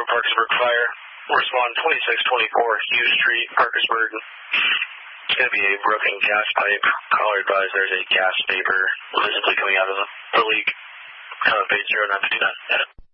Parkersburg Fire. Respond 2624 Hughes Street, Parkersburg. It's going to be a broken gas pipe. Caller advised there's a gas vapor visibly coming out of the leak. 80959.